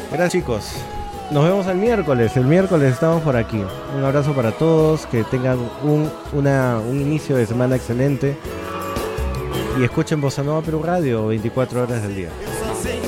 Gracias, chicos. Nos vemos el miércoles. El miércoles estamos por aquí. Un abrazo para todos. Que tengan un inicio de semana excelente. Y escuchen Bossa Nova Perú Radio 24 horas del día.